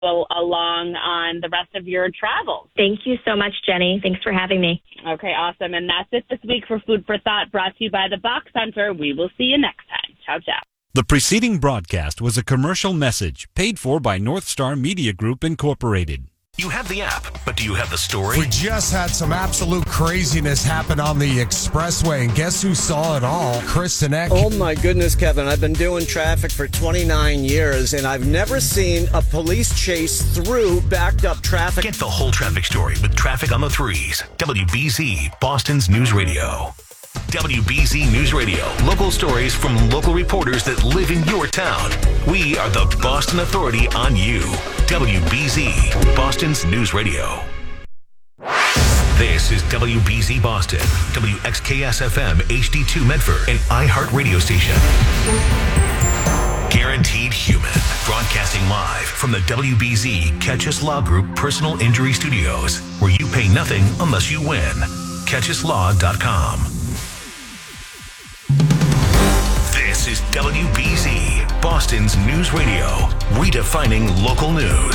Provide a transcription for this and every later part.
along on the rest of your travels. Thank you so much, Jenny. Thanks for having me. Okay, awesome. And that's it this week for Food for Thought, brought to you by the Box Hunter. We will see you next time. Ciao, ciao. The preceding broadcast was a commercial message paid for by North Star Media Group, Incorporated. You have the app, but do you have the story? We just had some absolute craziness happen on the expressway, and guess who saw it all? Chris Sinek. Oh my goodness, Kevin. I've been doing traffic for 29 years, and I've never seen a police chase through backed up traffic. Get the whole traffic story with Traffic on the Threes. WBZ, Boston's News Radio. WBZ News Radio. Local stories from local reporters that live in your town. We are the Boston Authority on you. WBZ, Boston's News Radio. This is WBZ Boston, WXKS-FM HD2 Medford, and iHeart Radio Station. Guaranteed Human, broadcasting live from the WBZ Catchus Law Group Personal Injury Studios, where you pay nothing unless you win. CatchusLaw.com. This is WBZ, Boston's News Radio, redefining local news.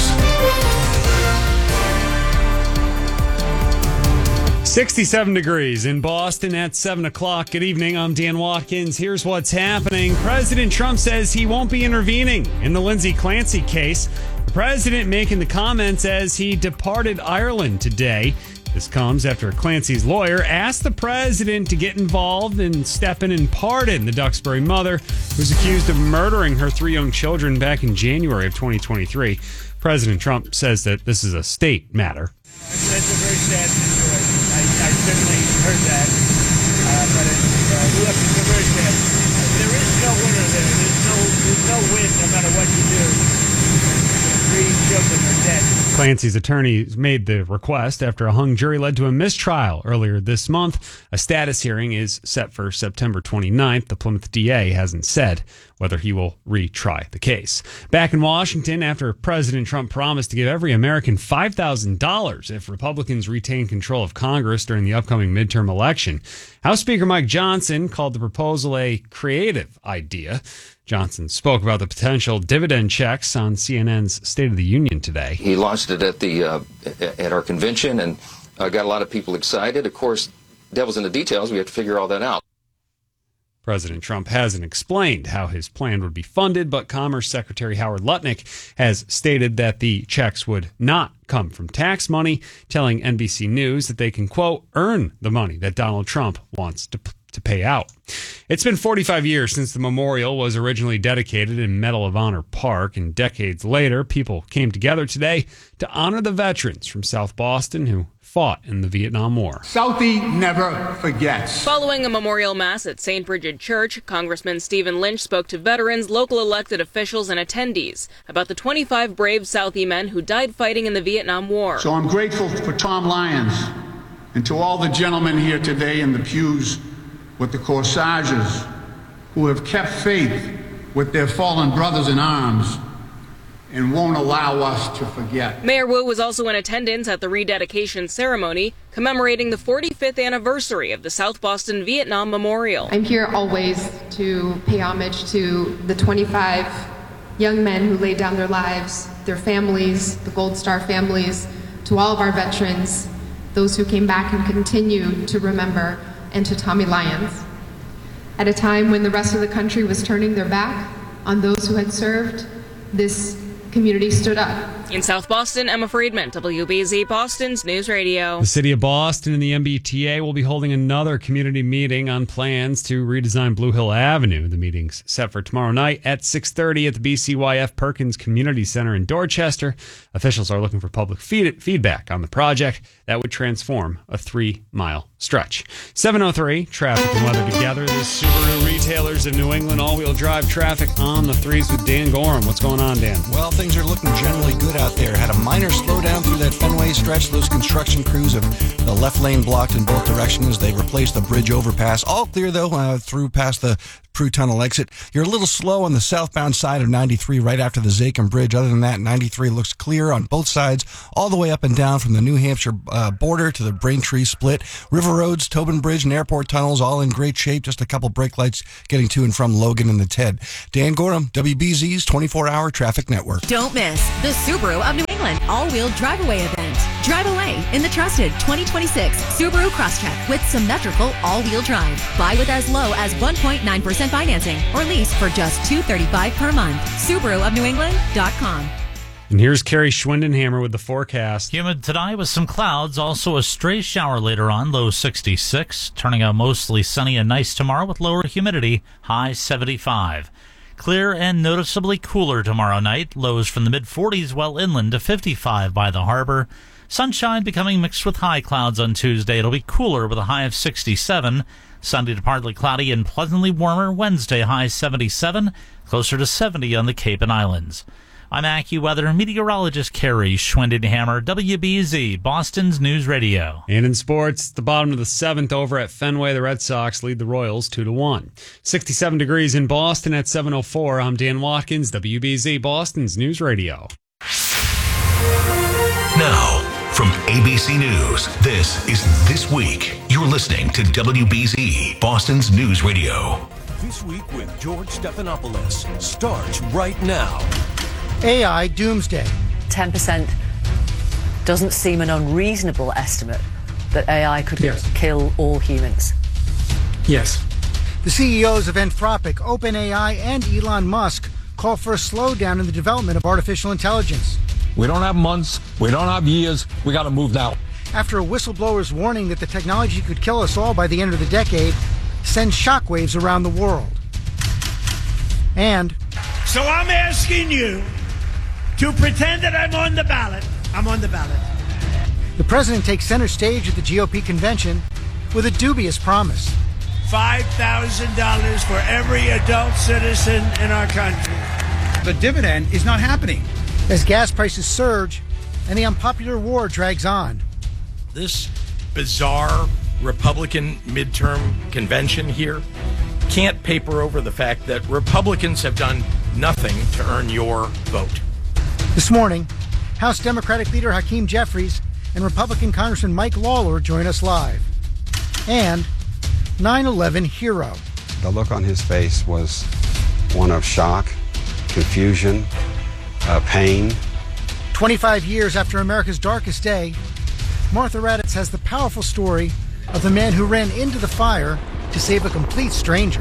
67 degrees in Boston at 7 o'clock. Good evening, I'm Dan Watkins. Here's what's happening. President Trump says he won't be intervening in the Lindsay Clancy case. The president making the comments as he departed Ireland today. This comes after Clancy's lawyer asked the president to get involved and step in and pardon the Duxbury mother, who's accused of murdering her 3 young children back in January of 2023. President Trump says that this is a state matter. That's a very sad situation. I certainly heard that, but it's a very sad. There is no winner there. There's no win no matter what you do. 3 children are dead. Clancy's attorney made the request after a hung jury led to a mistrial earlier this month. A status hearing is set for September 29th. The Plymouth DA hasn't said whether he will retry the case. Back in Washington, after President Trump promised to give every American $5,000 if Republicans retain control of Congress during the upcoming midterm election, House Speaker Mike Johnson called the proposal a creative idea. Johnson spoke about the potential dividend checks on CNN's State of the Union today. He launched it at our convention and got a lot of people excited. Of course, devil's in the details. We have to figure all that out. President Trump hasn't explained how his plan would be funded, but Commerce Secretary Howard Lutnick has stated that the checks would not come from tax money, telling NBC News that they can, quote, earn the money that Donald Trump wants to pay out. It's been 45 years since the memorial was originally dedicated in Medal of Honor Park, and decades later, people came together today to honor the veterans from South Boston who fought in the Vietnam War. Southie never forgets. Following a memorial mass at St. Bridget Church, Congressman Stephen Lynch spoke to veterans, local elected officials, and attendees about the 25 brave Southie men who died fighting in the Vietnam War. So I'm grateful for Tom Lyons and to all the gentlemen here today in the pews with the corsages who have kept faith with their fallen brothers in arms and won't allow us to forget. Mayor Wu was also in attendance at the rededication ceremony commemorating the 45th anniversary of the South Boston Vietnam Memorial. I'm here always to pay homage to the 25 young men who laid down their lives, their families, the Gold Star families, to all of our veterans, those who came back and continue to remember, and to Tommy Lyons. At a time when the rest of the country was turning their back on those who had served, this community stood up. In South Boston, Emma Friedman, WBZ Boston's News Radio. The City of Boston and the MBTA will be holding another community meeting on plans to redesign Blue Hill Avenue. The meeting's set for tomorrow night at 6:30 at the BCYF Perkins Community Center in Dorchester. Officials are looking for public feedback on the project that would transform a 3-mile stretch. 7:03, traffic and weather together. The Subaru Retailers of New England all-wheel drive traffic on the threes with Dan Gorham. What's going on, Dan? Well, things are looking generally good out there. Had a minor slowdown through that Fenway stretch. Those construction crews have the left lane blocked in both directions. They replaced the bridge overpass. All clear, though, through past the Prue Tunnel exit. You're a little slow on the southbound side of 93 right after the Zachem Bridge. Other than that, 93 looks clear on both sides, all the way up and down from the New Hampshire border to the Braintree split. River roads, Tobin Bridge, and airport tunnels all in great shape. Just a couple brake lights getting to and from Logan and the TED. Dan Gorham, WBZ's 24-hour traffic network. Don't miss the Subaru Subaru of New England all-wheel drive-away event. Drive away in the trusted 2026 Subaru Crosstrek with symmetrical all-wheel drive. Buy with as low as 1.9% financing or lease for just $235 per month. Subaru of New England.com. And here's Carrie Schwindenhammer with the forecast. Humid tonight with some clouds, also a stray shower later on, low 66. Turning out mostly sunny and nice tomorrow with lower humidity, high 75. Clear and noticeably cooler tomorrow night, lows from the mid-40s well inland to 55 by the harbor. Sunshine becoming mixed with high clouds on Tuesday. It'll be cooler with a high of 67. Sunday to partly cloudy and pleasantly warmer. Wednesday, high 77, closer to 70 on the Cape and Islands. I'm AccuWeather meteorologist Carrie Schwindenhammer, WBZ, Boston's News Radio. And in sports, the bottom of the 7th over at Fenway, the Red Sox lead the Royals 2-1. 67 degrees in Boston at 7:04. I'm Dan Watkins, WBZ, Boston's News Radio. Now, from ABC News, this is This Week. You're listening to WBZ, Boston's News Radio. This Week with George Stephanopoulos starts right now. AI doomsday. 10% doesn't seem an unreasonable estimate that AI could kill all humans. Yes. The CEOs of Anthropic, OpenAI, and Elon Musk call for a slowdown in the development of artificial intelligence. We don't have months. We don't have years. We got to move now. After a whistleblower's warning that the technology could kill us all by the end of the decade sends shockwaves around the world. And so I'm asking you to pretend that I'm on the ballot. I'm on the ballot. The president takes center stage at the GOP convention with a dubious promise. $5,000 for every adult citizen in our country. The dividend is not happening. As gas prices surge and the unpopular war drags on. This bizarre Republican midterm convention here can't paper over the fact that Republicans have done nothing to earn your vote. This morning, House Democratic leader Hakeem Jeffries and Republican Congressman Mike Lawler join us live. And 9/11 hero. The look on his face was one of shock, confusion, pain. 25 years after America's darkest day, Martha Raddatz has the powerful story of the man who ran into the fire to save a complete stranger.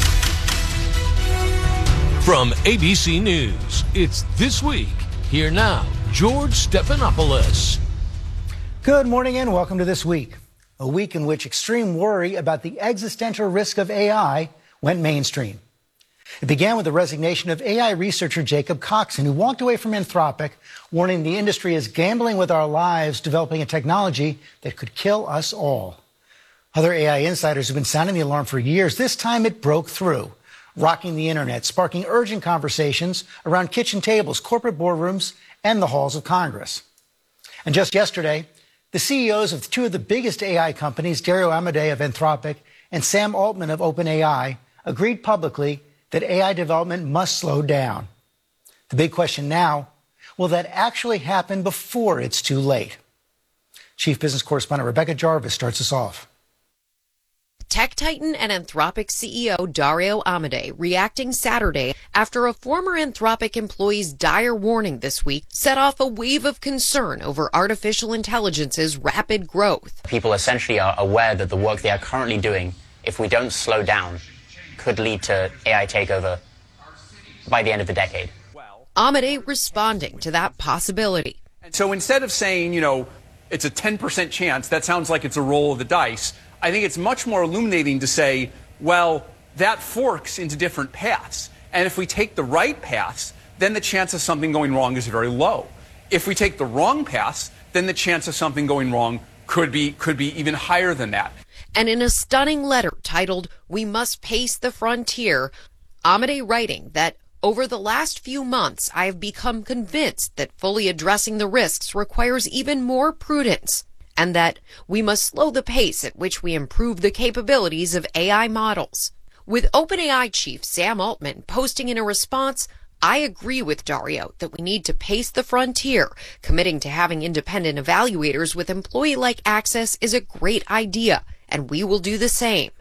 From ABC News, it's This Week. Here now, George Stephanopoulos. Good morning and welcome to This Week, a week in which extreme worry about the existential risk of AI went mainstream. It began with the resignation of AI researcher Jacob Coxon, who walked away from Anthropic, warning the industry is gambling with our lives, developing a technology that could kill us all. Other AI insiders have been sounding the alarm for years. This time it broke through, rocking the internet, sparking urgent conversations around kitchen tables, corporate boardrooms, and the halls of Congress. And just yesterday, the CEOs of two of the biggest AI companies, Dario Amodei of Anthropic and Sam Altman of OpenAI, agreed publicly that AI development must slow down. The big question now, will that actually happen before it's too late? Chief Business Correspondent Rebecca Jarvis starts us off. Tech titan and Anthropic CEO Dario Amodei reacting Saturday after a former Anthropic employee's dire warning this week set off a wave of concern over artificial intelligence's rapid growth. People essentially are aware that the work they are currently doing, if we don't slow down, could lead to AI takeover by the end of the decade. Amodei responding to that possibility. And so instead of saying, it's a 10% chance, that sounds like it's a roll of the dice, I think it's much more illuminating to say, well, that forks into different paths. And if we take the right paths, then the chance of something going wrong is very low. If we take the wrong paths, then the chance of something going wrong could be even higher than that. And in a stunning letter titled, "We Must Pace the Frontier," Amodei writing that over the last few months, I have become convinced that fully addressing the risks requires even more prudence, and that we must slow the pace at which we improve the capabilities of AI models. With OpenAI chief Sam Altman posting in a response, I agree with Dario that we need to pace the frontier. Committing to having independent evaluators with employee-like access is a great idea, and we will do the same.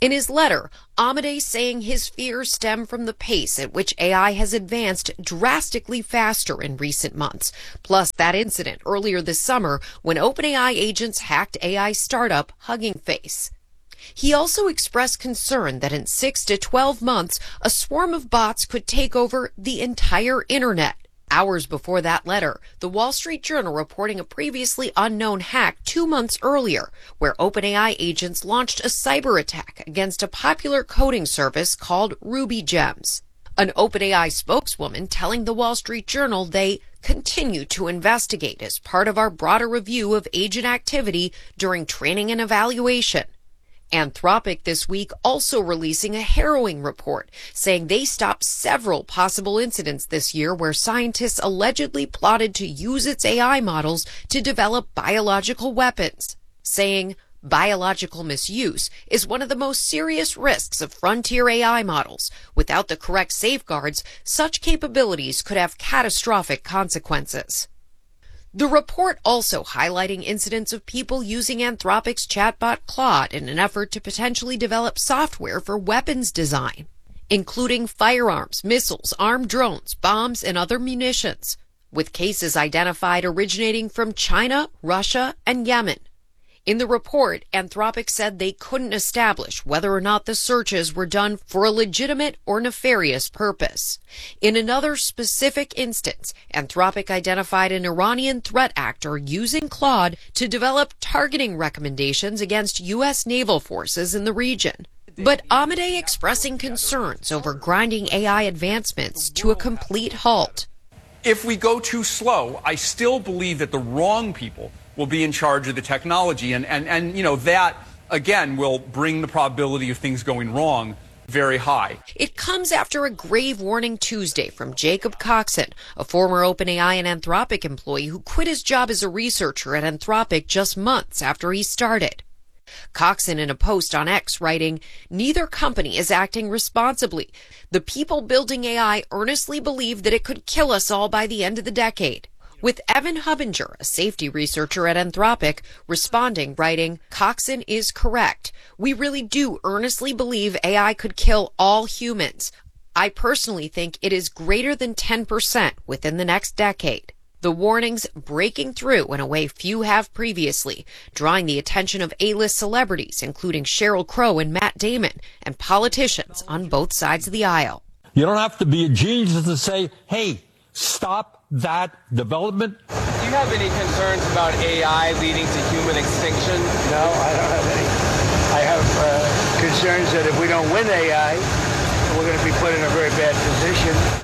In his letter, Amadeus saying his fears stem from the pace at which AI has advanced drastically faster in recent months, plus that incident earlier this summer when OpenAI agents hacked AI startup Hugging Face. He also expressed concern that in 6 to 12 months, a swarm of bots could take over the entire internet. Hours before that letter, the Wall Street Journal reporting a previously unknown hack 2 months earlier, where OpenAI agents launched a cyber attack against a popular coding service called Ruby Gems. An OpenAI spokeswoman telling the Wall Street Journal they continue to investigate as part of our broader review of agent activity during training and evaluation. Anthropic this week also releasing a harrowing report saying they stopped several possible incidents this year where scientists allegedly plotted to use its AI models to develop biological weapons, saying biological misuse is one of the most serious risks of frontier AI models. Without the correct safeguards, such capabilities could have catastrophic consequences. The report also highlighting incidents of people using Anthropic's chatbot Claude in an effort to potentially develop software for weapons design, including firearms, missiles, armed drones, bombs, and other munitions, with cases identified originating from China, Russia, and Yemen. In the report, Anthropic said they couldn't establish whether or not the searches were done for a legitimate or nefarious purpose. In another specific instance, Anthropic identified an Iranian threat actor using Claude to develop targeting recommendations against U.S. naval forces in the region. But Amadeus expressing concerns over grinding AI advancements to a complete halt. If we go too slow, I still believe that the wrong people will be in charge of the technology. And you know, that, again, will bring the probability of things going wrong very high. It comes after a grave warning Tuesday from Jacob Coxon, a former OpenAI and Anthropic employee who quit his job as a researcher at Anthropic just months after he started. Coxon in a post on X writing, "Neither company is acting responsibly. The people building AI earnestly believe that it could kill us all by the end of the decade." With Evan Hubinger, a safety researcher at Anthropic, responding, writing, "Coxon is correct. We really do earnestly believe AI could kill all humans. I personally think it is greater than 10% within the next decade." The warnings breaking through in a way few have previously, drawing the attention of A-list celebrities, including Sheryl Crow and Matt Damon, and politicians on both sides of the aisle. You don't have to be a genius to say, hey, stop that development. Do you have any concerns about AI leading to human extinction? No, I don't have any. I have concerns that if we don't win AI, we're going to be put in a very bad position.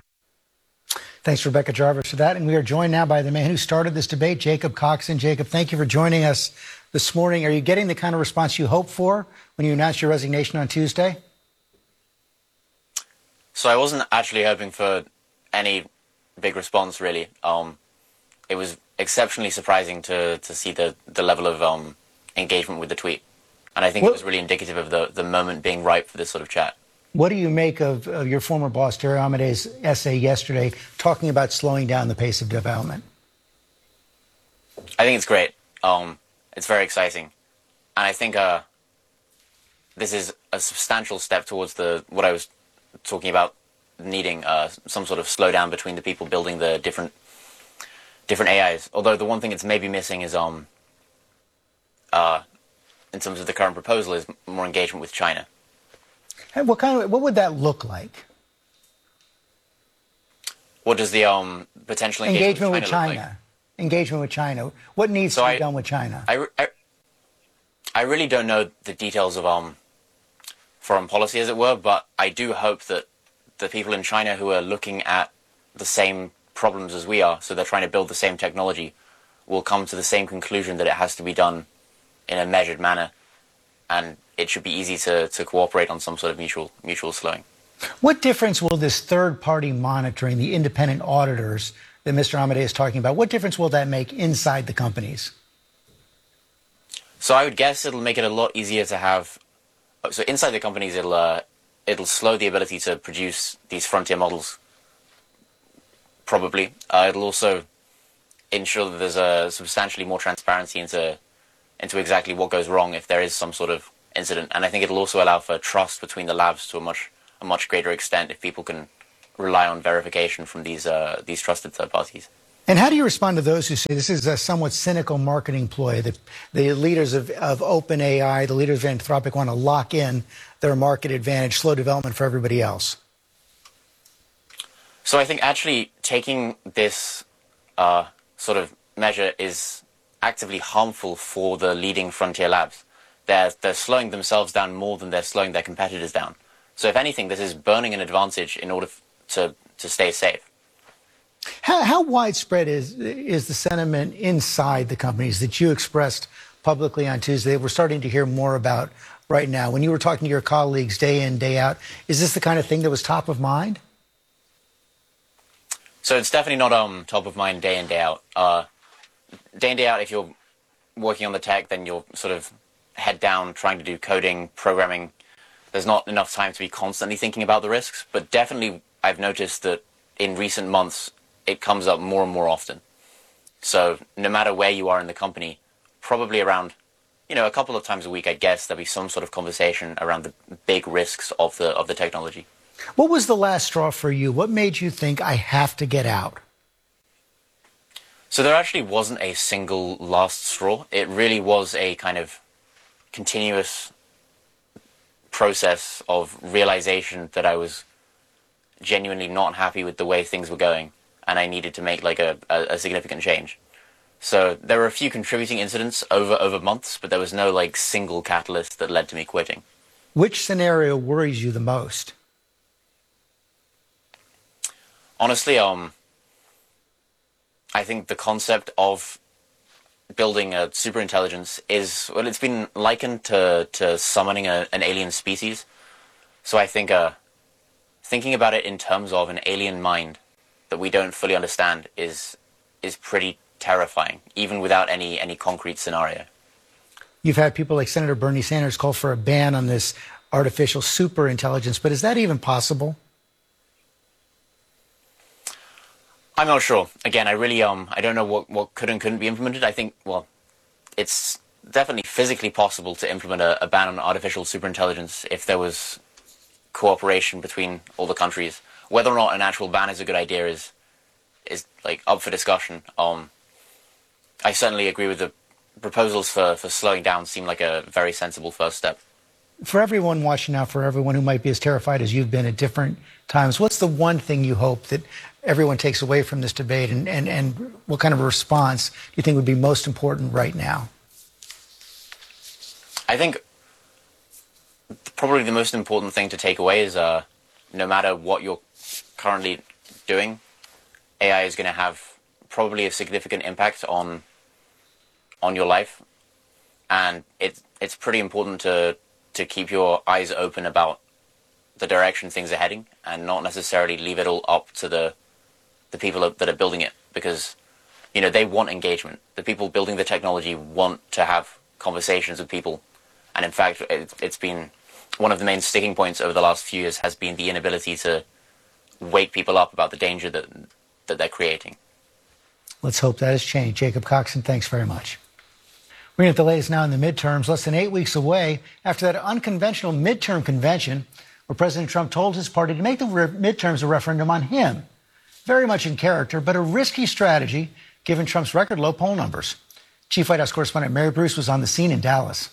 Thanks, Rebecca Jarvis, for that. And we are joined now by the man who started this debate, Jacob Coxon. Jacob, thank you for joining us this morning. Are you getting the kind of response you hoped for when you announced your resignation on Tuesday? So I wasn't actually hoping for any big response, really. It was exceptionally surprising to see the level of engagement with the tweet. And I think it was really indicative of the moment being ripe for this sort of chat. What do you make of your former boss, Terry Amade's essay yesterday, talking about slowing down the pace of development? I think it's great. It's very exciting. And I think this is a substantial step towards what I was talking about, needing some sort of slowdown between the people building the different AIs. Although the one thing it's maybe missing is, in terms of the current proposal, is more engagement with China. And what would that look like? What does the potential engagement with China look like? Engagement with China. What needs to be done with China? I really don't know the details of foreign policy, as it were, but I do hope that the people in China who are looking at the same problems as we are, so they're trying to build the same technology, will come to the same conclusion that it has to be done in a measured manner, and it should be easy to cooperate on some sort of mutual slowing. What difference will this third-party monitoring, the independent auditors that Mr. Amade is talking about, what difference will that make inside the companies? So I would guess it'll make it a lot easier to have. So inside the companies, it'll slow the ability to produce these frontier models. Probably, it'll also ensure that there's a substantially more transparency into exactly what goes wrong if there is some sort of incident, and I think it'll also allow for trust between the labs to a much greater extent if people can rely on verification from these trusted third parties. And how do you respond to those who say this is a somewhat cynical marketing ploy, that the leaders of OpenAI, the leaders of Anthropic, want to lock in their market advantage, slow development for everybody else? So I think actually taking this sort of measure is actively harmful for the leading frontier labs. They're slowing themselves down more than they're slowing their competitors down. So if anything, this is burning an advantage in order to stay safe. How widespread is the sentiment inside the companies that you expressed publicly on Tuesday? We're starting to hear more about right now. When you were talking to your colleagues day in, day out, is this the kind of thing that was top of mind? So it's definitely not top of mind day in, day out. Day in, day out, if you're working on the tech, then you're sort of head down trying to do coding, programming. There's not enough time to be constantly thinking about the risks. But definitely I've noticed that in recent months, it comes up more and more often. So no matter where you are in the company, probably around, a couple of times a week, I guess, there'll be some sort of conversation around the big risks of the technology. What was the last straw for you? What made you think, I have to get out? So there actually wasn't a single last straw. It really was a kind of continuous process of realization that I was genuinely not happy with the way things were going, and I needed to make like a significant change. So there were a few contributing incidents over months, but there was no like single catalyst that led to me quitting. Which scenario worries you the most? Honestly, I think the concept of building a superintelligence is, well, it's been likened to summoning an alien species. So I think thinking about it in terms of an alien mind that we don't fully understand is pretty terrifying, even without any concrete scenario. You've had people like Senator Bernie Sanders call for a ban on this artificial superintelligence, but is that even possible? I'm not sure. Again, I really I don't know what could and couldn't be implemented. I think, well, it's definitely physically possible to implement a ban on artificial superintelligence if there was cooperation between all the countries. Whether or not an actual ban is a good idea is like up for discussion. I certainly agree with the proposals for slowing down seem like a very sensible first step. For everyone watching now, for everyone who might be as terrified as you've been at different times, what's the one thing you hope that everyone takes away from this debate, and what kind of a response do you think would be most important right now? I think probably the most important thing to take away is no matter what you're currently doing, AI is going to have probably a significant impact on your life, and it's pretty important to keep your eyes open about the direction things are heading, and not necessarily leave it all up to the people that are building it, because they want engagement. The people building the technology want to have conversations with people, and in fact it's been one of the main sticking points over the last few years has been the inability to wake people up about the danger that they're creating. Let's hope that has changed. Jacob Coxon, thanks very much. We're going to get the latest now in the midterms, less than 8 weeks away after that unconventional midterm convention where President Trump told his party to make the midterms a referendum on him. Very much in character, but a risky strategy given Trump's record low poll numbers. Chief White House correspondent Mary Bruce was on the scene in Dallas.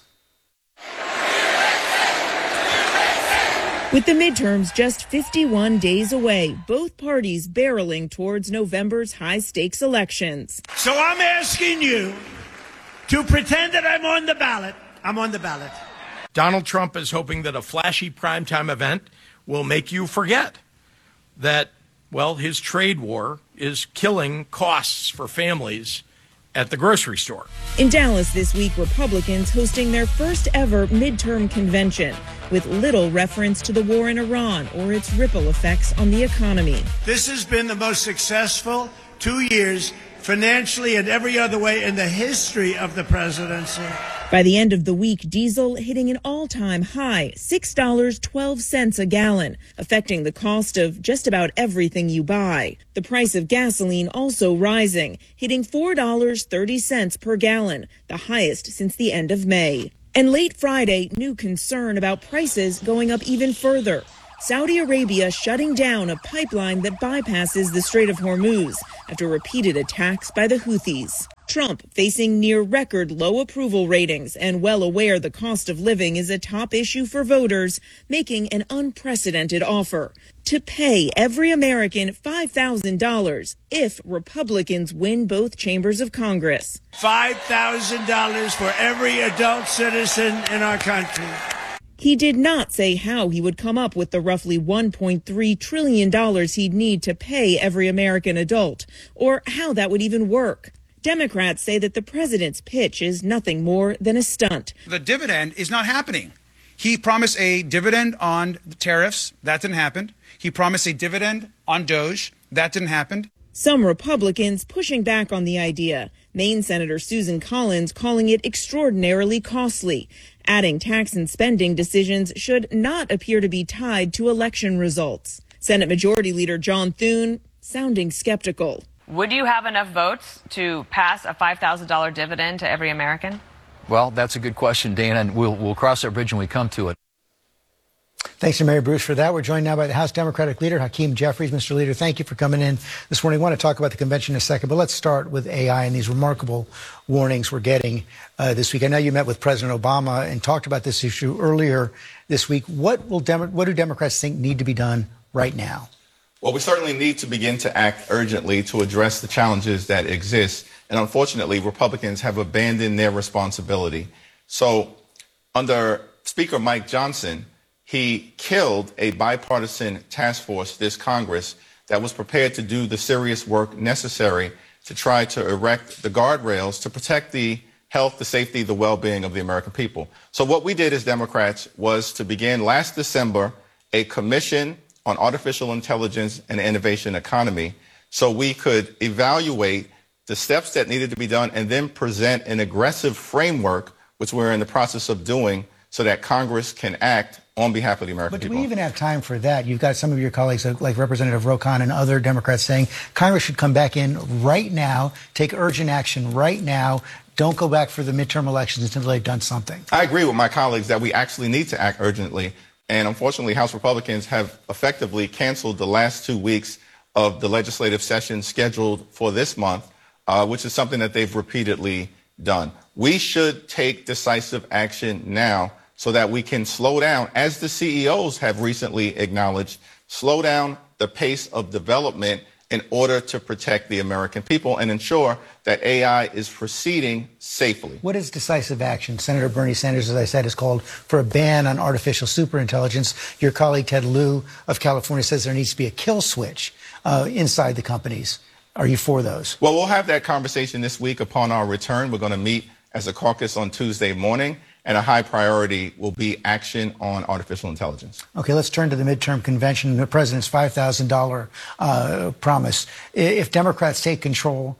With the midterms just 51 days away, both parties barreling towards November's high-stakes elections. So I'm asking you to pretend that I'm on the ballot. I'm on the ballot. Donald Trump is hoping that a flashy primetime event will make you forget that, well, his trade war is killing costs for families at the grocery store. In Dallas this week, Republicans hosting their first ever midterm convention with little reference to the war in Iran or its ripple effects on the economy. This has been the most successful 2 years financially and every other way in the history of the presidency. By the end of the week, diesel hitting an all-time high, $6.12 a gallon, affecting the cost of just about everything you buy. The price of gasoline also rising, hitting $4.30 per gallon, the highest since the end of May. And late Friday, new concern about prices going up even further. Saudi Arabia shutting down a pipeline that bypasses the Strait of Hormuz after repeated attacks by the Houthis. Trump facing near record low approval ratings and well aware the cost of living is a top issue for voters, making an unprecedented offer to pay every American $5,000 if Republicans win both chambers of Congress. $5,000 for every adult citizen in our country. He did not say how he would come up with the roughly $1.3 trillion he'd need to pay every American adult, or how that would even work. Democrats say that the president's pitch is nothing more than a stunt. The dividend is not happening. He promised a dividend on the tariffs. That didn't happen. He promised a dividend on DOGE. That didn't happen. Some Republicans pushing back on the idea. Maine Senator Susan Collins calling it extraordinarily costly, adding tax and spending decisions should not appear to be tied to election results. Senate Majority Leader John Thune sounding skeptical. Would you have enough votes to pass a $5,000 dividend to every American? Well, that's a good question, Dana, and we'll cross that bridge when we come to it. Thanks to Mary Bruce for that. We're joined now by the House Democratic Leader, Hakeem Jeffries. Mr. Leader, thank you for coming in this morning. I want to talk about the convention in a second, but let's start with AI and these remarkable warnings we're getting this week. I know you met with President Obama and talked about this issue earlier this week. What do Democrats think need to be done right now? Well, we certainly need to begin to act urgently to address the challenges that exist. And unfortunately, Republicans have abandoned their responsibility. So under Speaker Mike Johnson, he killed a bipartisan task force, this Congress, that was prepared to do the serious work necessary to try to erect the guardrails to protect the health, the safety, the well-being of the American people. So what we did as Democrats was to begin last December a commission on artificial intelligence and innovation economy so we could evaluate the steps that needed to be done and then present an aggressive framework, which we're in the process of doing, so that Congress can act on behalf of the American people. But do we even have time for that? You've got some of your colleagues like Representative Ro Khanna and other Democrats saying Congress should come back in right now, take urgent action right now. Don't go back for the midterm elections until they've done something. I agree with my colleagues that we actually need to act urgently. And unfortunately, House Republicans have effectively canceled the last 2 weeks of the legislative session scheduled for this month, which is something that they've repeatedly done. We should take decisive action now so that we can slow down, as the CEOs have recently acknowledged, slow down the pace of development in order to protect the American people and ensure that AI is proceeding safely. What is decisive action? Senator Bernie Sanders, as I said, has called for a ban on artificial superintelligence. Your colleague Ted Lieu of California says there needs to be a kill switch inside the companies. Are you for those? Well, we'll have that conversation this week upon our return. We're going to meet as a caucus on Tuesday morning, and a high priority will be action on artificial intelligence. Okay, let's turn to the midterm convention, the president's $5,000 promise. If Democrats take control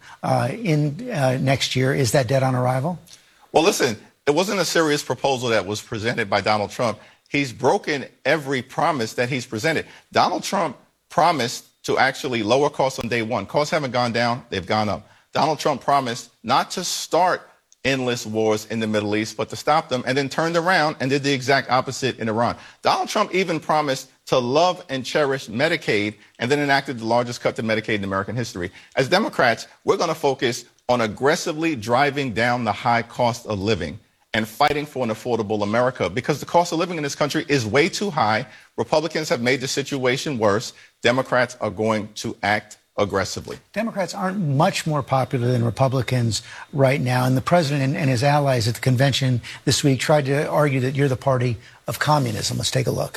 next year, is that dead on arrival? Well, listen, it wasn't a serious proposal that was presented by Donald Trump. He's broken every promise that he's presented. Donald Trump promised to actually lower costs on day one. Costs haven't gone down, they've gone up. Donald Trump promised not to start endless wars in the Middle East, but to stop them, and then turned around and did the exact opposite in Iran. Donald Trump even promised to love and cherish Medicaid and then enacted the largest cut to Medicaid in American history. As Democrats, we're going to focus on aggressively driving down the high cost of living and fighting for an affordable America, because the cost of living in this country is way too high. Republicans have made the situation worse. Democrats are going to act aggressively. Democrats aren't much more popular than Republicans right now, and the president and his allies at the convention this week tried to argue that you're the party of communism. Let's take a look.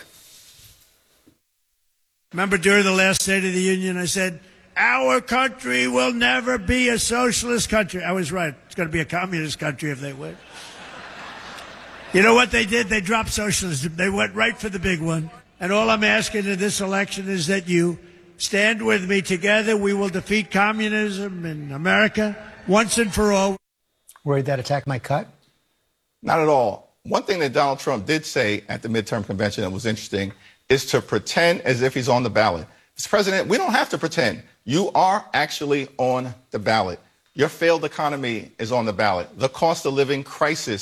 Remember during the last State of the Union, I said, our country will never be a socialist country. I was right. It's going to be a communist country if they win. You know what they did? They dropped socialism. They went right for the big one. And all I'm asking in this election is that you stand with me. Together we will defeat communism in America once and for all. Worried that attack might cut? Not at all. One thing that Donald Trump did say at the midterm convention that was interesting is to pretend as if he's on the ballot. Mr. President, we don't have to pretend. You are actually on the ballot. Your failed economy is on the ballot. The cost of living crisis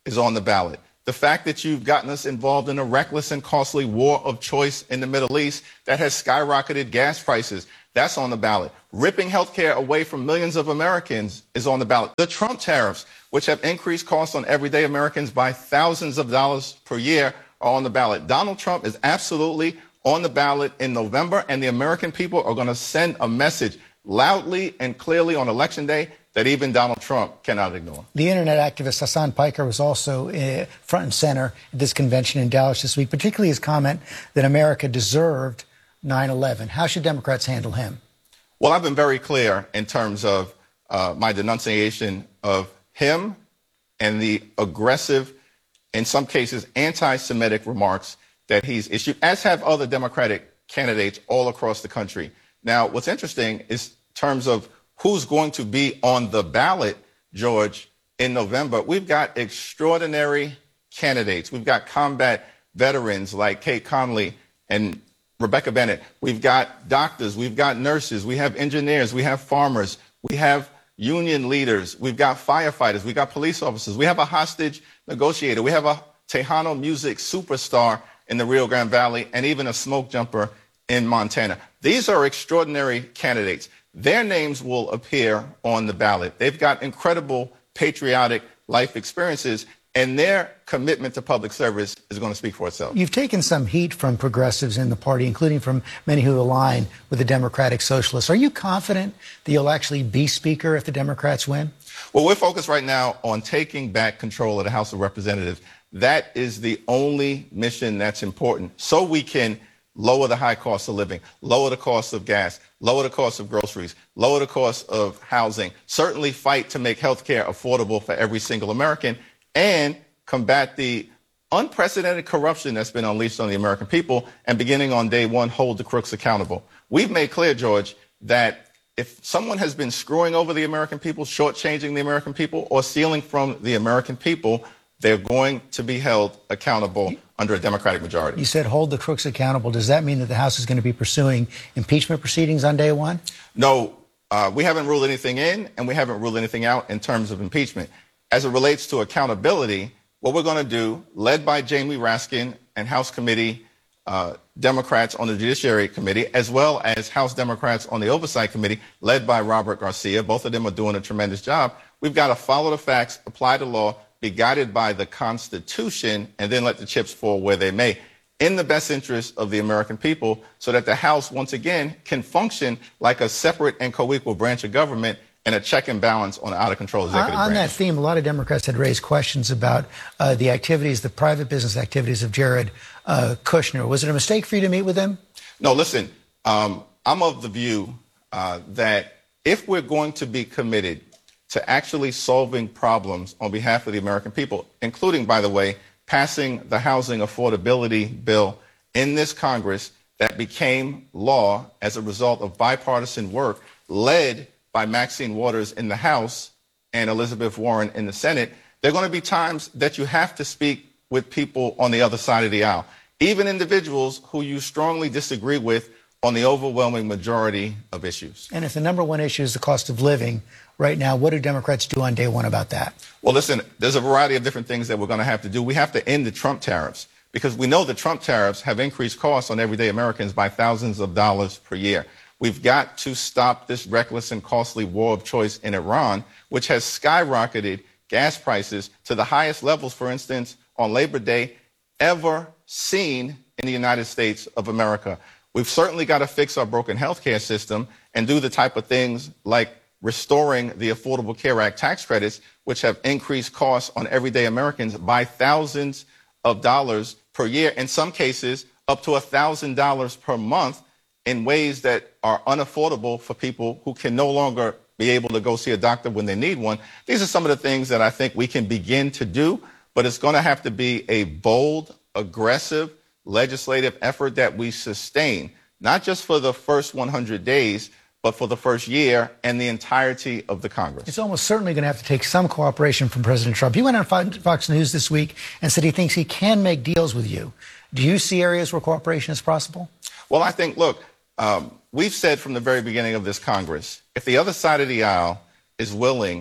is on the ballot. The fact that you've gotten us involved in a reckless and costly war of choice in the Middle East that has skyrocketed gas prices, that's on the ballot. Ripping healthcare away from millions of Americans is on the ballot. The Trump tariffs, which have increased costs on everyday Americans by thousands of dollars per year, are on the ballot. Donald Trump is absolutely on the ballot in November, and the American people are going to send a message loudly and clearly on Election Day that even Donald Trump cannot ignore. The internet activist Hassan Piker was also front and center at this convention in Dallas this week, particularly his comment that America deserved 9/11. How should Democrats handle him? Well, I've been very clear in terms of my denunciation of him and the aggressive, in some cases, anti-Semitic remarks that he's issued, as have other Democratic candidates all across the country. Now, what's interesting is in terms of who's going to be on the ballot, George, in November, we've got extraordinary candidates. We've got combat veterans like Kate Conley and Rebecca Bennett. We've got doctors. We've got nurses. We have engineers. We have farmers. We have union leaders. We've got firefighters. We've got police officers. We have a hostage negotiator. We have a Tejano music superstar in the Rio Grande Valley, and even a smoke jumper in Montana. These are extraordinary candidates. Their names will appear on the ballot. They've got incredible patriotic life experiences, and their commitment to public service is going to speak for itself. You've taken some heat from progressives in the party, including from many who align with the Democratic Socialists. Are you confident that you'll actually be Speaker if the Democrats win? Well, we're focused right now on taking back control of the House of Representatives. That is the only mission that's important, so we can lower the high cost of living, lower the cost of gas, lower the cost of groceries, lower the cost of housing, certainly fight to make health care affordable for every single American, and combat the unprecedented corruption that's been unleashed on the American people, and beginning on day one, hold the crooks accountable. We've made clear, George, that if someone has been screwing over the American people, shortchanging the American people, or stealing from the American people, they're going to be held accountable under a Democratic majority. You said hold the crooks accountable. Does that mean that the House is going to be pursuing impeachment proceedings on day one? No, we haven't ruled anything in, and we haven't ruled anything out in terms of impeachment. As it relates to accountability, what we're going to do, led by Jamie Raskin and House Committee Democrats on the Judiciary Committee, as well as House Democrats on the Oversight Committee, led by Robert Garcia, both of them are doing a tremendous job. We've got to follow the facts, apply the law, be guided by the Constitution, and then let the chips fall where they may, in the best interest of the American people, so that the House, once again, can function like a separate and co-equal branch of government and a check and balance on the out-of-control executive branch. On that theme, a lot of Democrats had raised questions about the activities, the private business activities of Jared Kushner. Was it a mistake for you to meet with him? No, listen, I'm of the view that if we're going to be committed to actually solving problems on behalf of the American people, including, by the way, passing the housing affordability bill in this Congress that became law as a result of bipartisan work led by Maxine Waters in the House and Elizabeth Warren in the Senate, there are going to be times that you have to speak with people on the other side of the aisle, even individuals who you strongly disagree with on the overwhelming majority of issues. And if the number one issue is the cost of living right now, what do Democrats do on day one about that? Well, listen, there's a variety of different things that we're going to have to do. We have to end the Trump tariffs, because we know the Trump tariffs have increased costs on everyday Americans by thousands of dollars per year. We've got to stop this reckless and costly war of choice in Iran, which has skyrocketed gas prices to the highest levels, for instance, on Labor Day ever seen in the United States of America. We've certainly got to fix our broken healthcare system and do the type of things like restoring the Affordable Care Act tax credits, which have increased costs on everyday Americans by thousands of dollars per year, in some cases up to $1,000 per month, in ways that are unaffordable for people who can no longer be able to go see a doctor when they need one. These are some of the things that I think we can begin to do, but it's going to have to be a bold, aggressive legislative effort that we sustain, not just for the first 100 days, but for the first year and the entirety of the Congress. It's almost certainly going to have to take some cooperation from President Trump. He went on Fox News this week and said he thinks he can make deals with you. Do you see areas where cooperation is possible? Well, I think, look, we've said from the very beginning of this Congress, if the other side of the aisle is willing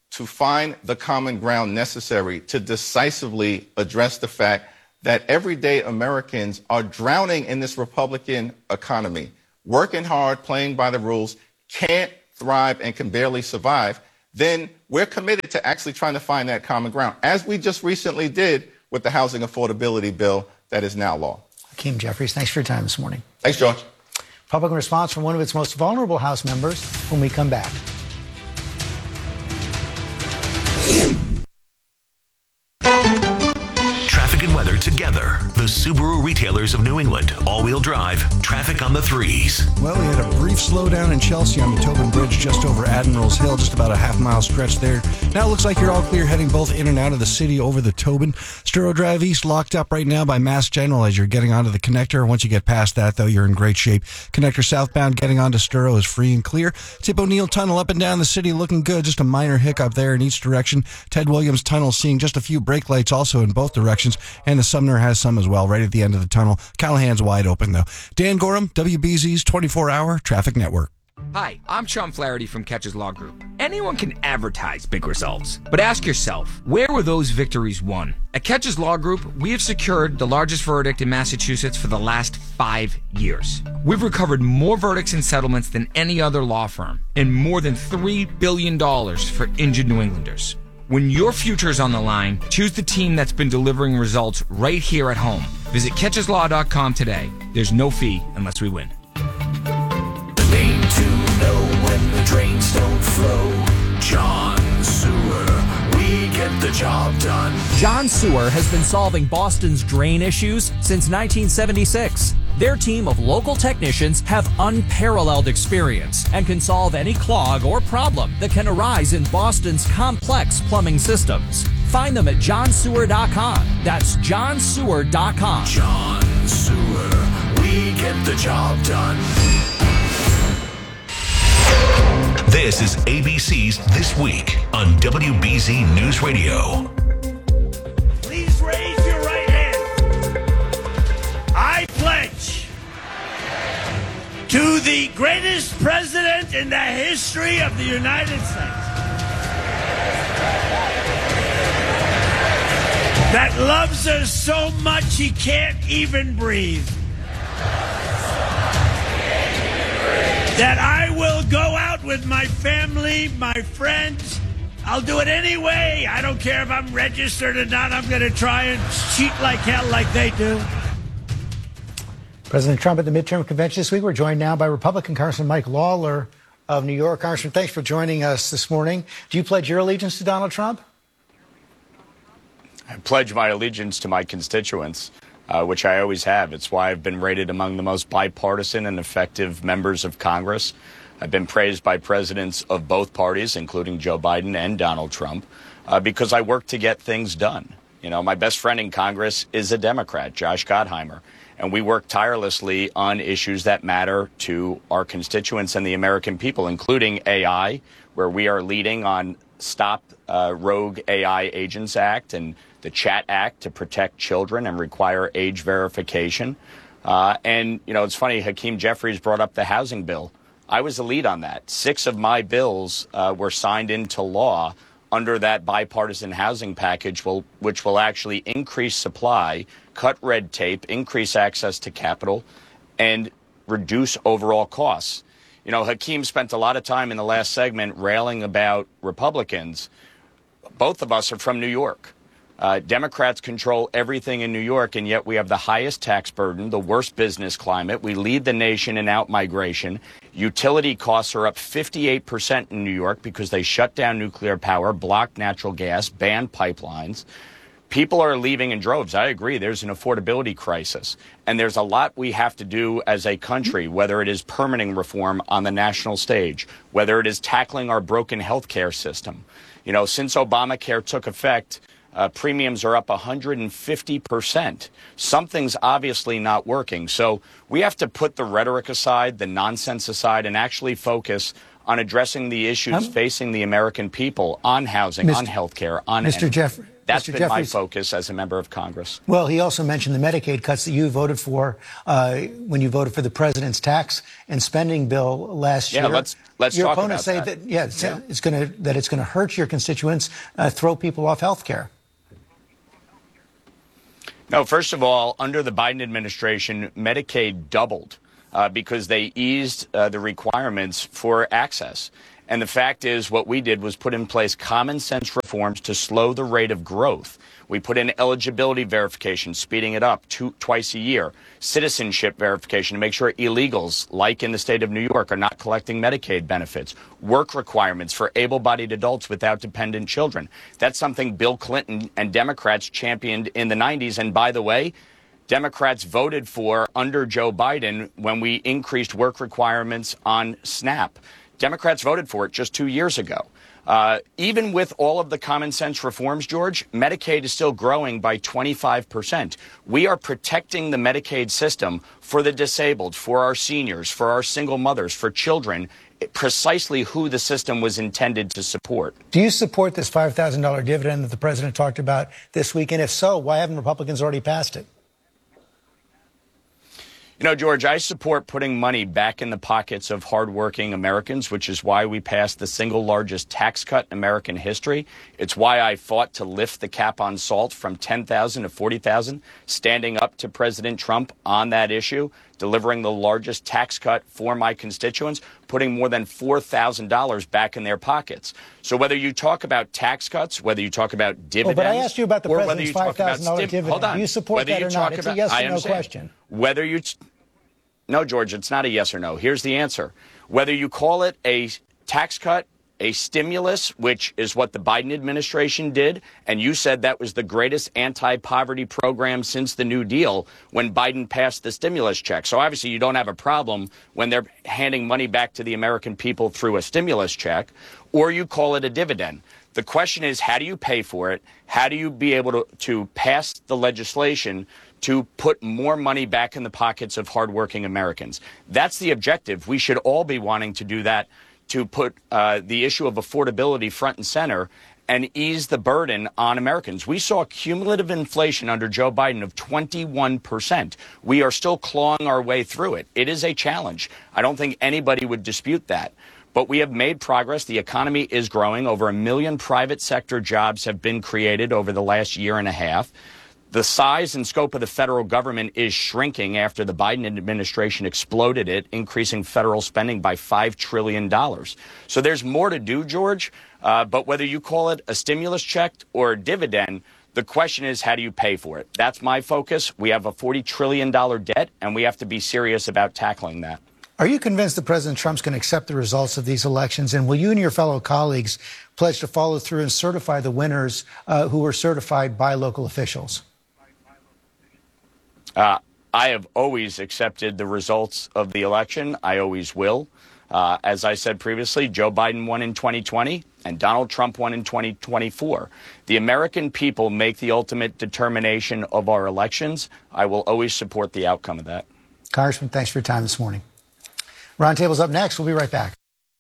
to find the common ground necessary to decisively address the fact that everyday Americans are drowning in this Republican economy, working hard, playing by the rules, can't thrive and can barely survive, then we're committed to actually trying to find that common ground, as we just recently did with the housing affordability bill that is now law. Hakeem Jeffries, thanks for your time this morning. Thanks, George. Republican response from one of its most vulnerable House members when we come back. Traffic and weather together. The Subaru retailers of New England. All-wheel drive. Traffic on the 3s. Well, we had a brief slowdown in Chelsea on the Tobin Bridge just over Admiral's Hill, just about a half-mile stretch there. Now it looks like you're all clear heading both in and out of the city over the Tobin. Sturo Drive East locked up right now by Mass General as you're getting onto the connector. Once you get past that, though, you're in great shape. Connector southbound getting onto Sturo is free and clear. Tip O'Neill Tunnel up and down the city looking good. Just a minor hiccup there in each direction. Ted Williams Tunnel seeing just a few brake lights also in both directions. And the Sumner has some as well right at the end of the tunnel. Callahan's wide open, though. Dan Gorham, WBZ's 24-hour traffic network. Hi, I'm Sean Flaherty from Catches Law Group. Anyone can advertise big results, but ask yourself, where were those victories won? At Catches Law Group, we have secured the largest verdict in Massachusetts for the last 5 years. We've recovered more verdicts and settlements than any other law firm, and more than $3 billion for injured New Englanders. When your future is on the line, choose the team that's been delivering results right here at home. Visit catcheslaw.com today. There's no fee unless we win. The name to know when the drains don't flow. John Sewer. We get the job done. John Sewer has been solving Boston's drain issues since 1976. Their team of local technicians have unparalleled experience and can solve any clog or problem that can arise in Boston's complex plumbing systems. Find them at johnsewer.com. That's johnsewer.com. John Sewer. We get the job done. This is ABC's This Week on WBZ News Radio. Please raise your right hand. I pledge to the greatest president in the history of the United States that loves us so much he can't even breathe. That I will go out with my family, my friends. I'll do it anyway. I don't care if I'm registered or not. I'm going to try and cheat like hell like they do. President Trump at the midterm convention this week. We're joined now by Republican Congressman Mike Lawler of New York. Congressman, thanks for joining us this morning. Do you pledge your allegiance to Donald Trump? I pledge my allegiance to my constituents. Which I always have. It's why I've been rated among the most bipartisan and effective members of Congress. I've been praised by presidents of both parties, including Joe Biden and Donald Trump, because I work to get things done. You know, my best friend in Congress is a Democrat, Josh Gottheimer, and we work tirelessly on issues that matter to our constituents and the American people, including AI, where we are leading on Stop Rogue AI Agents Act and the Chat Act to protect children and require age verification. And, you know, it's funny, Hakeem Jeffries brought up the housing bill. I was the lead on that. 6 of my bills were signed into law under that bipartisan housing package, which will actually increase supply, cut red tape, increase access to capital, and reduce overall costs. You know, Hakeem spent a lot of time in the last segment railing about Republicans. Both of us are from New York. Democrats control everything in New York, and yet we have the highest tax burden, the worst business climate. We lead the nation in out-migration. Utility costs are up 58% in New York because they shut down nuclear power, blocked natural gas, banned pipelines. People are leaving in droves. I agree. There's an affordability crisis. And there's a lot we have to do as a country, whether it is permitting reform on the national stage, whether it is tackling our broken health care system. You know, since Obamacare took effect, premiums are up 150%. Something's obviously not working. So we have to put the rhetoric aside, the nonsense aside, and actually focus on addressing the issues facing the American people on housing, on health care, on energy. That's been my focus as a member of Congress. Well, he also mentioned the Medicaid cuts that you voted for when you voted for the president's tax and spending bill last year. Yeah, let's your talk opponents about say that. It's going to hurt your constituents, throw people off health care. No, first of all, under the Biden administration, Medicaid doubled because they eased the requirements for access. And the fact is, what we did was put in place common sense reforms to slow the rate of growth. We put in eligibility verification, speeding it up twice a year, citizenship verification to make sure illegals, like in the state of New York, are not collecting Medicaid benefits, work requirements for able-bodied adults without dependent children. That's something Bill Clinton and Democrats championed in the 90s. And by the way, Democrats voted for under Joe Biden when we increased work requirements on SNAP. Democrats voted for it just 2 years ago. Even with all of the common sense reforms, George, Medicaid is still growing by 25%. We are protecting the Medicaid system for the disabled, for our seniors, for our single mothers, for children, precisely who the system was intended to support. Do you support this $5,000 dividend that the president talked about this week? And if so, why haven't Republicans already passed it? You know, George, I support putting money back in the pockets of hardworking Americans, which is why we passed the single largest tax cut in American history. It's why I fought to lift the cap on salt from $10,000 to $40,000, standing up to President Trump on that issue, delivering the largest tax cut for my constituents, putting more than $4,000 back in their pockets. So whether you talk about tax cuts, whether you talk about dividends, but I asked you about the or president's whether you talk about dividend. hold on. Do you support whether that you or talk not? It's about, a yes I or no understand. question. Whether you No, George, it's not a yes or no. Here's the answer. Whether you call it a tax cut, a stimulus, which is what the Biden administration did, and you said that was the greatest anti-poverty program since the New Deal when Biden passed the stimulus check. So obviously you don't have a problem when they're handing money back to the American people through a stimulus check, or you call it a dividend. The question is, how do you pay for it? How do you be able to pass the legislation to put more money back in the pockets of hardworking Americans? That's the objective. We should all be wanting to do that, to put the issue of affordability front and center and ease the burden on Americans. We saw cumulative inflation under Joe Biden of 21%. We are still clawing our way through it. It is a challenge. I don't think anybody would dispute that. But we have made progress. The economy is growing. Over 1 million private sector jobs have been created over the last year and a half. The size and scope of the federal government is shrinking after the Biden administration exploded it, increasing federal spending by $5 trillion. So there's more to do, George. But whether you call it a stimulus check or a dividend, the question is, how do you pay for it? That's my focus. We have a $40 trillion debt, and we have to be serious about tackling that. Are you convinced that President Trump's going to accept the results of these elections? And will you and your fellow colleagues pledge to follow through and certify the winners who were certified by local officials? I have always accepted the results of the election. I always will. As I said previously, Joe Biden won in 2020 and Donald Trump won in 2024. The American people make the ultimate determination of our elections. I will always support the outcome of that. Congressman, thanks for your time this morning. Roundtable's up next. We'll be right back.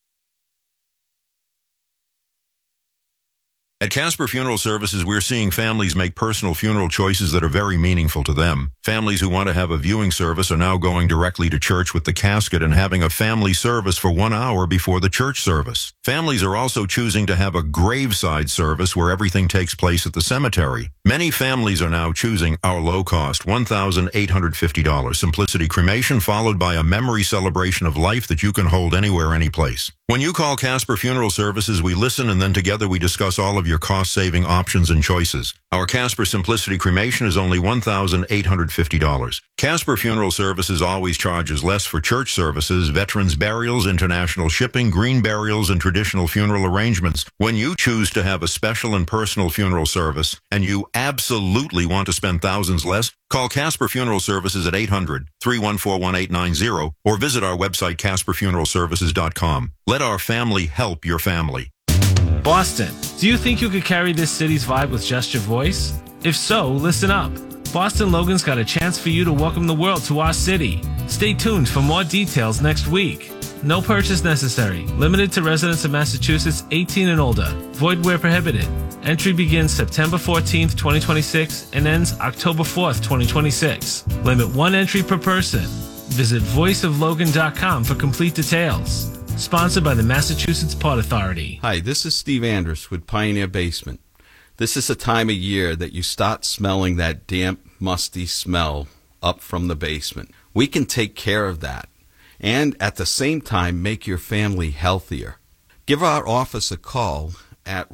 At Casper Funeral Services, we're seeing families make personal funeral choices that are very meaningful to them. Families who want to have a viewing service are now going directly to church with the casket and having a family service for 1 hour before the church service. Families are also choosing to have a graveside service where everything takes place at the cemetery. Many families are now choosing our low-cost $1,850 Simplicity Cremation, followed by a memory celebration of life that you can hold anywhere, anyplace. When you call Casper Funeral Services, we listen and then together we discuss all of your cost-saving options and choices. Our Casper Simplicity Cremation is only $1,850. Casper Funeral Services always charges less for church services, veterans burials, international shipping, green burials, and traditional funeral arrangements. When you choose to have a special and personal funeral service, and you absolutely want to spend thousands less, call Casper Funeral Services at 800-314-1890 or visit our website, CasperFuneralServices.com. Let our family help your family. Boston, do you think you could carry this city's vibe with just your voice? If so, listen up. Boston Logan's got a chance for you to welcome the world to our city. Stay tuned for more details next week. No purchase necessary. Limited to residents of Massachusetts 18 and older. Void where prohibited. Entry begins September 14th, 2026 and ends October 4th, 2026. Limit 1 entry per person. Visit voiceoflogan.com for complete details. Sponsored by the Massachusetts Port Authority. Hi, this is Steve Andrus with Pioneer Basement. This is the time of year that you start smelling that damp, musty smell up from the basement. We can take care of that and at the same time make your family healthier. Give our office a call at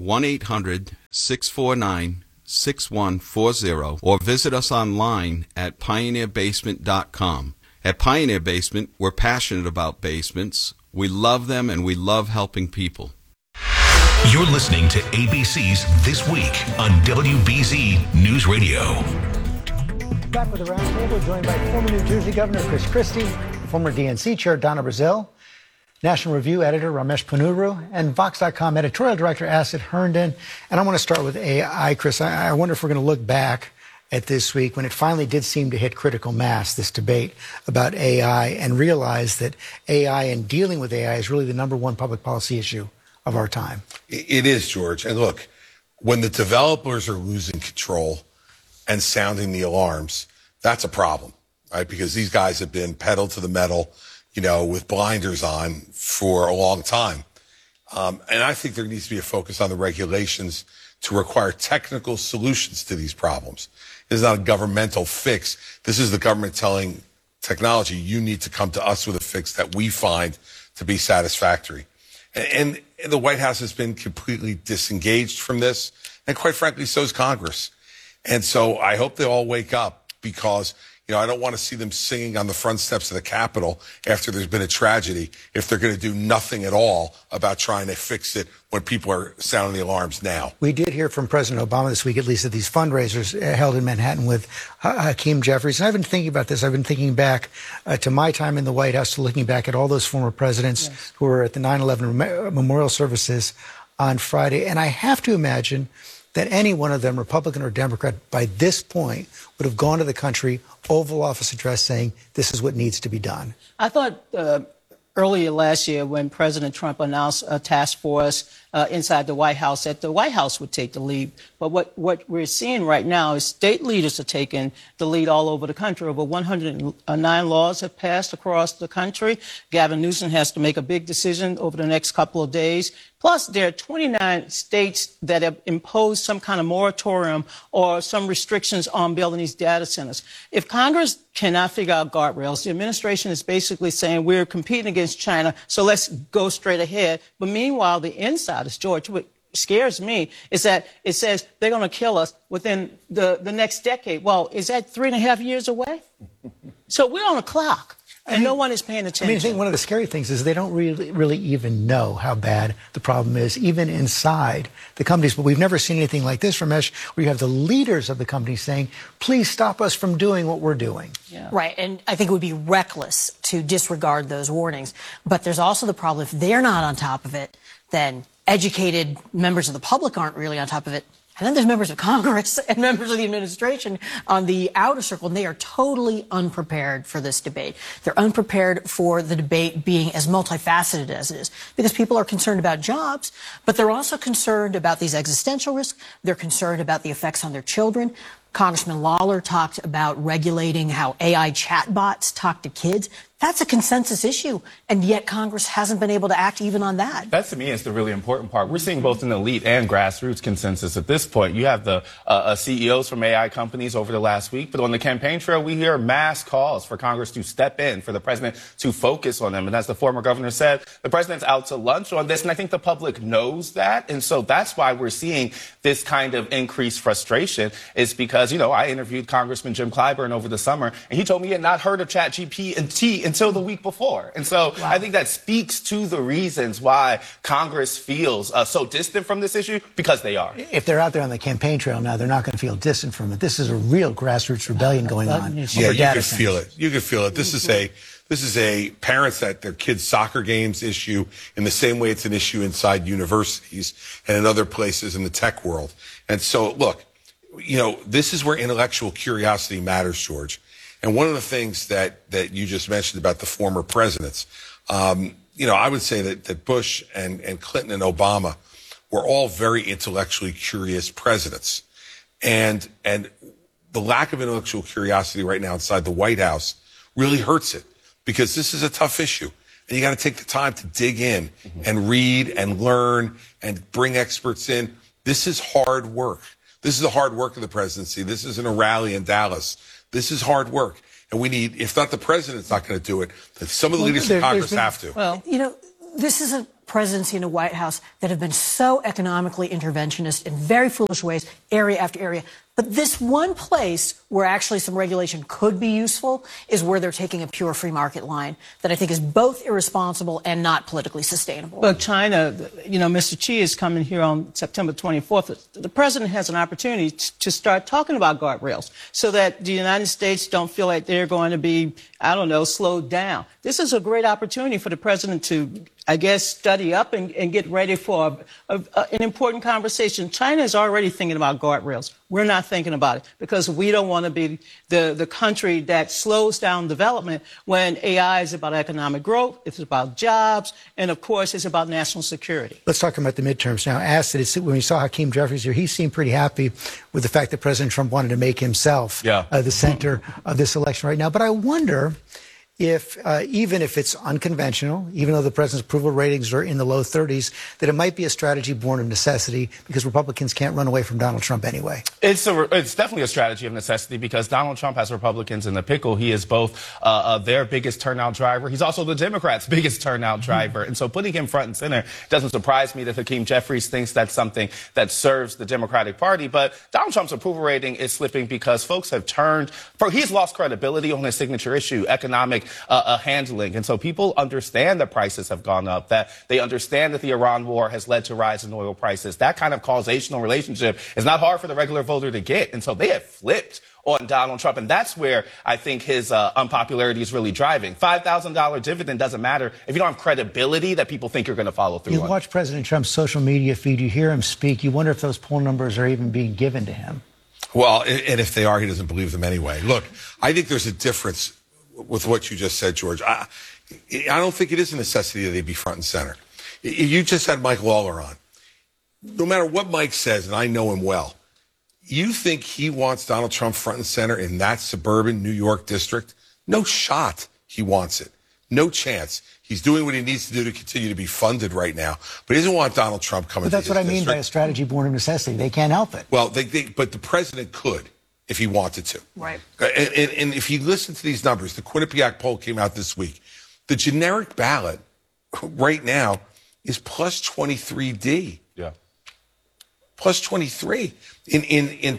1-800-649-6140 or visit us online at pioneerbasement.com. At Pioneer Basement, we're passionate about basements. We love them and we love helping people. You're listening to ABC's This Week on WBZ News Radio. Back with the roundtable, joined by former New Jersey Governor Chris Christie, former DNC Chair Donna Brazile, National Review Editor Ramesh Ponnuru, and Vox.com Editorial Director Asit Herndon. And I want to start with AI, Chris. I wonder if we're going to look back at this week when it finally did seem to hit critical mass, this debate about AI, and realize that AI and dealing with AI is really the number one public policy issue of our time. It is, George. And look, when the developers are losing control and sounding the alarms, that's a problem, right? Because these guys have been pedal to the metal, with blinders on for a long time. And I think there needs to be a focus on the regulations to require technical solutions to these problems. This is not a governmental fix. This is the government telling technology, you need to come to us with a fix that we find to be satisfactory. And the White House has been completely disengaged from this. And quite frankly, so is Congress. And so I hope they all wake up because, I don't want to see them singing on the front steps of the Capitol after there's been a tragedy if they're going to do nothing at all about trying to fix it when people are sounding the alarms now. We did hear from President Obama this week, at least at these fundraisers held in Manhattan with Hakeem Jeffries. And I've been thinking about this. I've been thinking back to my time in the White House, to looking back at all those former presidents who were at the 9/11 memorial services on Friday. And I have to imagine that any one of them, Republican or Democrat, by this point would have gone to the country, Oval Office address saying this is what needs to be done. I thought earlier last year when President Trump announced a task force inside the White House that the White House would take the lead. But what we're seeing right now is state leaders are taking the lead all over the country. Over 109 laws have passed across the country. Gavin Newsom has to make a big decision over the next couple of days. Plus, there are 29 states that have imposed some kind of moratorium or some restrictions on building these data centers. If Congress cannot figure out guardrails, the administration is basically saying we're competing against China, so let's go straight ahead. But meanwhile, the insiders, George, what scares me is that it says they're going to kill us within the next decade. Well, is that 3.5 years away? So we're on a clock. And no one is paying attention. I think one of the scary things is they don't really even know how bad the problem is, even inside the companies. But we've never seen anything like this, Ramesh, where you have the leaders of the companies saying, please stop us from doing what we're doing. Yeah. Right. And I think it would be reckless to disregard those warnings. But there's also the problem, if they're not on top of it, then educated members of the public aren't really on top of it. And then there's members of Congress and members of the administration on the outer circle, and they are totally unprepared for this debate. They're unprepared for the debate being as multifaceted as it is, because people are concerned about jobs, but they're also concerned about these existential risks. They're concerned about the effects on their children. Congressman Lawler talked about regulating how AI chatbots talk to kids. That's a consensus issue, and yet Congress hasn't been able to act even on that. That, to me, is the really important part. We're seeing both an elite and grassroots consensus at this point. You have the CEOs from AI companies over the last week, but on the campaign trail, we hear mass calls for Congress to step in, for the president to focus on them. And as the former governor said, the president's out to lunch on this, and I think the public knows that. And so that's why we're seeing this kind of increased frustration, is because, I interviewed Congressman Jim Clyburn over the summer, and he told me he had not heard of ChatGPT until the week before. And so I think that speaks to the reasons why Congress feels so distant from this issue, because they are. If they're out there on the campaign trail now, they're not going to feel distant from it. This is a real grassroots rebellion going on. Yeah, you can feel it. You can feel it. This is a parents at their kids' soccer games issue in the same way it's an issue inside universities and in other places in the tech world. And so, look, this is where intellectual curiosity matters, George. And one of the things that you just mentioned about the former presidents, I would say that Bush and Clinton and Obama were all very intellectually curious presidents. And the lack of intellectual curiosity right now inside the White House really hurts it, because this is a tough issue. And you got to take the time to dig in and read and learn and bring experts in. This is hard work. This is the hard work of the presidency. This isn't a rally in Dallas. This is hard work. And we need, if not the president's not going to do it, then some of the leaders of Congress have to. Well, this is a presidency and a White House that have been so economically interventionist in very foolish ways, area after area. But this one place where actually some regulation could be useful is where they're taking a pure free market line that I think is both irresponsible and not politically sustainable. Well, China, Mr. Xi is coming here on September 24th. The president has an opportunity to start talking about guardrails so that the United States don't feel like they're going to be, slowed down. This is a great opportunity for the president to, study up and get ready for an important conversation. China is already thinking about guardrails. We're not thinking about it because we don't want to be the country that slows down development when AI is about economic growth, it's about jobs, and of course it's about national security. Let's talk about the midterms now. When we saw Hakeem Jeffries here, he seemed pretty happy with the fact that President Trump wanted to make himself the center of this election right now. But I wonder if even if it's unconventional, even though the president's approval ratings are in the low 30s, that it might be a strategy born of necessity because Republicans can't run away from Donald Trump anyway. It's definitely a strategy of necessity because Donald Trump has Republicans in the pickle. He is both their biggest turnout driver. He's also the Democrats' biggest turnout driver. And so putting him front and center doesn't surprise me that Hakeem Jeffries thinks that's something that serves the Democratic Party. But Donald Trump's approval rating is slipping because folks have he's lost credibility on his signature issue, economic handling. And so people understand that prices have gone up, that they understand that the Iran war has led to a rise in oil prices. That kind of causational relationship is not hard for the regular voter to get. And so they have flipped on Donald Trump. And that's where I think his unpopularity is really driving. $5,000 dividend doesn't matter if you don't have credibility that people think you're going to follow through on. You watch President Trump's social media feed, you hear him speak, you wonder if those poll numbers are even being given to him. Well, and if they are, he doesn't believe them anyway. Look, I think there's a difference with what you just said, George. I don't think it is a necessity that they be front and center. You just had Mike Lawler on. No matter what Mike says, and I know him well, you think he wants Donald Trump front and center in that suburban New York district? No shot he wants it. No chance. He's doing what he needs to do to continue to be funded right now. But he doesn't want Donald Trump coming to his district. But that's what I mean by a strategy born of necessity. They can't help it. Well, but the president could if he wanted to. Right. And if you listen to these numbers, the Quinnipiac poll came out this week. The generic ballot right now is plus 23D. Yeah. Plus 23. In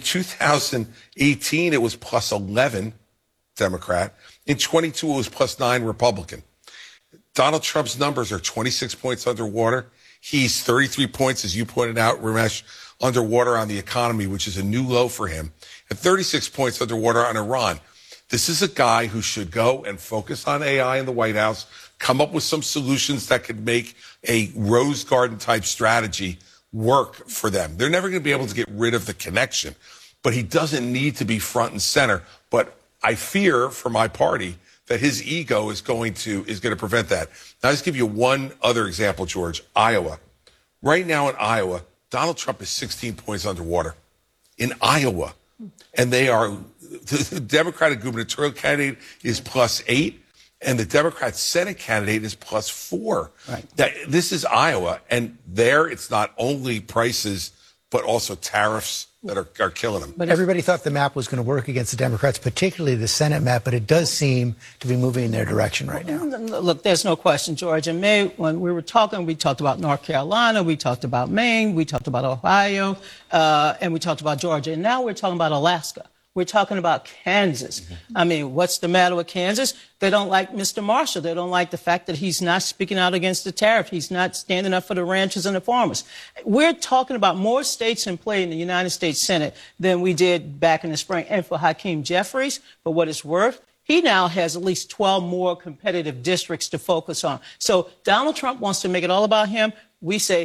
2018, it was plus 11 Democrat. In 22, it was plus 9 Republican. Donald Trump's numbers are 26 points underwater. He's 33 points, as you pointed out, Ramesh, underwater on the economy, which is a new low for him, and 36 points underwater on Iran. This is a guy who should go and focus on AI in the White House, come up with some solutions that could make a Rose Garden type strategy work for them. They're never going to be able to get rid of the connection, but he doesn't need to be front and center. But I fear for my party that his ego is going to prevent that. Now, I'll just give you one other example, George. Iowa. Right now in Iowa, Donald Trump is 16 points underwater in Iowa. And the Democratic gubernatorial candidate is plus 8, and the Democrat Senate candidate is plus 4. Right. This is Iowa, and there it's not only prices, but also tariffs that are killing them. But everybody thought the map was going to work against the Democrats, particularly the Senate map, but it does seem to be moving in their direction right now. Look, there's no question, George. In May, when we were talking, we talked about North Carolina, we talked about Maine, we talked about Ohio, and we talked about Georgia. And now we're talking about Alaska. We're talking about Kansas. I mean, what's the matter with Kansas? They don't like Mr. Marshall. They don't like the fact that he's not speaking out against the tariff. He's not standing up for the ranchers and the farmers. We're talking about more states in play in the United States Senate than we did back in the spring. And for Hakeem Jeffries, for what it's worth, he now has at least 12 more competitive districts to focus on. So Donald Trump wants to make it all about him. We say,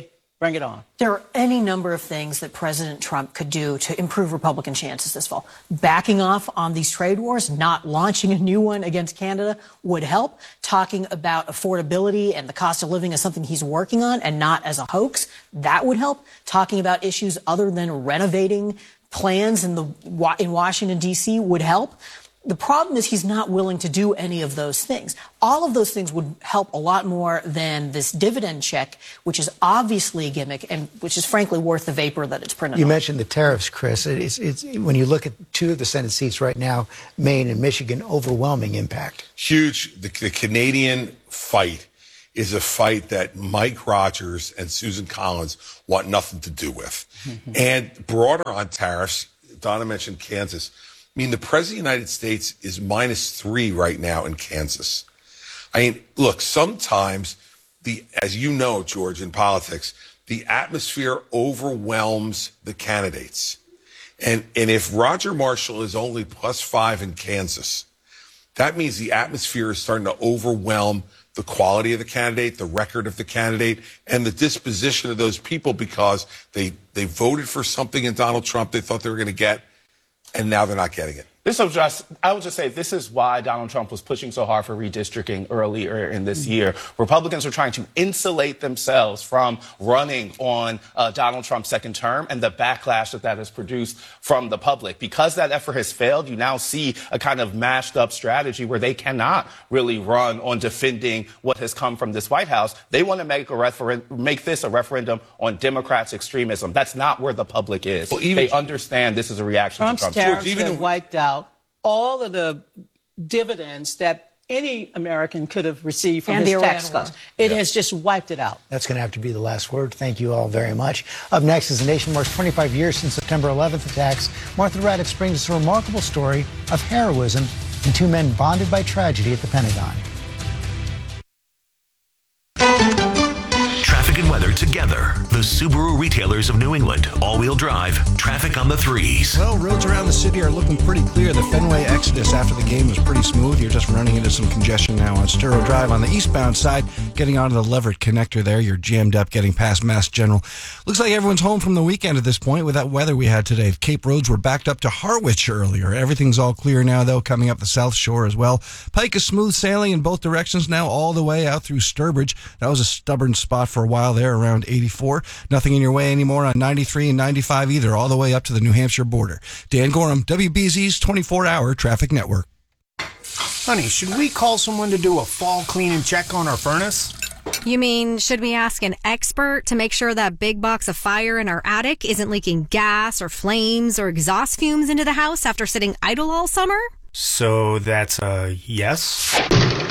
Bring it on. There are any number of things that President Trump could do to improve Republican chances this fall. Backing off on these trade wars, not launching a new one against Canada would help. Talking about affordability and the cost of living as something he's working on and not as a hoax, that would help. Talking about issues other than renovating plans in Washington, D.C. would help. The problem is he's not willing to do any of those things. All of those things would help a lot more than this dividend check, which is obviously a gimmick and which is frankly worth the vapor that it's printed on. You mentioned the tariffs, Chris. It's when you look at two of the Senate seats right now, Maine and Michigan, overwhelming impact. Huge. The Canadian fight is a fight that Mike Rogers and Susan Collins want nothing to do with. And broader on tariffs, Donna mentioned Kansas. I mean, the President of the United States is -3 right now in Kansas. I mean, look, sometimes as you know, George, in politics, the atmosphere overwhelms the candidates. And if Roger Marshall is only +5 in Kansas, that means the atmosphere is starting to overwhelm the quality of the candidate, the record of the candidate, and the disposition of those people because they voted for something in Donald Trump they thought they were going to get, and now they're not getting it. I would just say this is why Donald Trump was pushing so hard for redistricting earlier in this year. Republicans are trying to insulate themselves from running on Donald Trump's second term and the backlash that has produced from the public. Because that effort has failed, you now see a kind of mashed up strategy where they cannot really run on defending what has come from this White House. They want to make this a referendum on Democrats' extremism. That's not where the public is. Well, they understand this is a reaction to Trump's tariffs have wiped out all of the dividends that any American could have received from his tax cuts. It has just wiped it out. That's going to have to be the last word. Thank you all very much. Up next, as the nation marks 25 years since September 11th attacks, Martha Raddatz brings us a remarkable story of heroism and two men bonded by tragedy at the Pentagon. Traffic and weather together. The Subaru retailers of New England. All-wheel drive. Traffic on the 3s. Well, roads around the city are looking pretty clear. The Fenway exodus after the game was pretty smooth. You're just running into some congestion now on Sturo Drive on the eastbound side. Getting onto the Leverett connector there, you're jammed up getting past Mass General. Looks like everyone's home from the weekend at this point with that weather we had today. Cape roads were backed up to Harwich earlier. Everything's all clear now, though, coming up the South Shore as well. Pike is smooth sailing in both directions now, all the way out through Sturbridge. That was a stubborn spot for a while there, around 84. Nothing in your way anymore on 93 and 95 either, all the way up to the New Hampshire border. Dan Gorham, WBZ's 24-hour traffic network. Honey, should we call someone to do a fall clean and check on our furnace? You mean, should we ask an expert to make sure that big box of fire in our attic isn't leaking gas or flames or exhaust fumes into the house after sitting idle all summer? So that's a yes?